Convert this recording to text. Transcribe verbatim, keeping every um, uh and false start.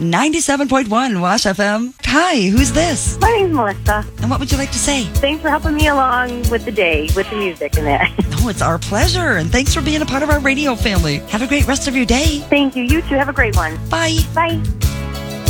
ninety-seven point one Wash F M. Hi, who's this? My name's Melissa. And what would you like to say? Thanks for helping me along with the day, with the music and that. Oh, it's our pleasure. And thanks for being a part of our radio family. Have a great rest of your day. Thank you. You too. Have a great one. Bye. Bye.